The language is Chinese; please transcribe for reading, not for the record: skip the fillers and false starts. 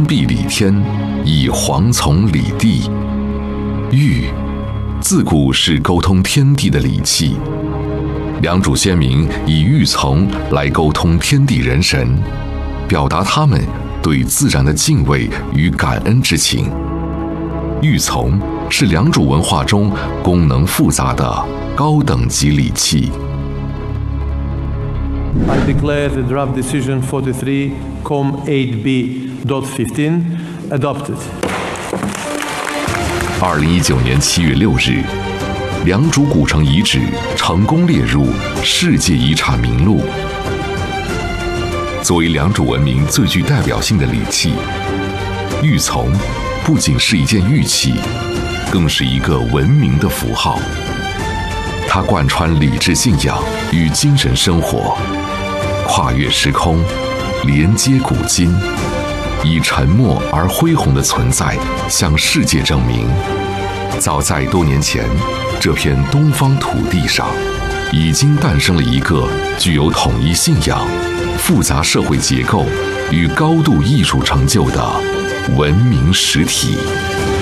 天地理天，以黄从理地。玉，自古是沟通天地的礼器。良渚先民以玉琮来沟通天地人神，表达他们对自然的敬畏与感恩之情。玉琮是良渚文化中功能复杂的高等级礼器。 I declare the draft decision 43, Com 8B.15 adopted. 2019年7月6日，良渚古城遗址成功列入世界遗产名录。作为良渚文明最具代表性的礼器，玉琮不仅是一件玉器，更是一个文明的符号。它贯穿理智信仰与精神生活，跨越时空，连接古今，以沉默而恢宏的存在向世界证明，早在多年前，这片东方土地上已经诞生了一个具有统一信仰、复杂社会结构与高度艺术成就的文明实体。